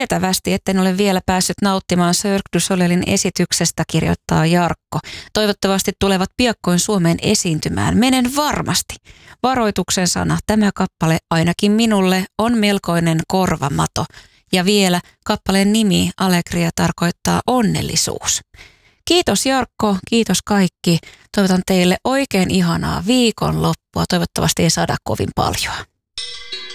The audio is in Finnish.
Tietävästi, etten ole vielä päässyt nauttimaan Cirque du Soleilin esityksestä, kirjoittaa Jarkko. Toivottavasti tulevat piakkoin Suomeen esiintymään. Menen varmasti. Varoituksen sana. Tämä kappale ainakin minulle on melkoinen korvamato. Ja vielä kappaleen nimi Allegria tarkoittaa onnellisuus. Kiitos Jarkko, kiitos kaikki. Toivotan teille oikein ihanaa viikonloppua. Toivottavasti ei saada kovin paljon.